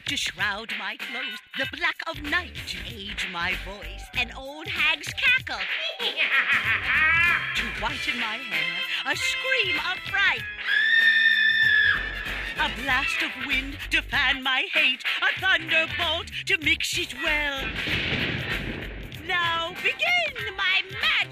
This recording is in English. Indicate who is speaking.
Speaker 1: to shroud my clothes, the black of night to age my voice, an old hag's cackle to whiten my hair, a scream of fright, a blast of wind to fan my hate, a thunderbolt to mix it well. Now begin,